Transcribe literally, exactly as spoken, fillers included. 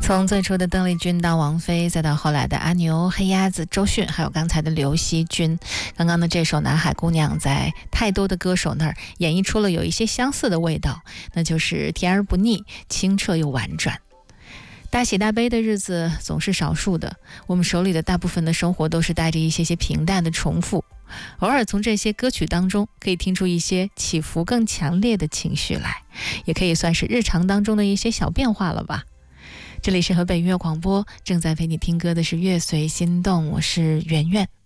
从最初的邓丽君到王菲，再到后来的阿牛、黑鸭子、周迅，还有刚才的刘惜君，刚刚的这首《南海姑娘》在太多的歌手那儿演绎出了有一些相似的味道，那就是甜而不腻，清澈又婉转。大喜大悲的日子总是少数的，我们手里的大部分的生活都是带着一些些平淡的重复，偶尔从这些歌曲当中可以听出一些起伏更强烈的情绪来，也可以算是日常当中的一些小变化了吧。这里是河北音乐广播，正在陪你听歌的是乐随心动，我是圆圆。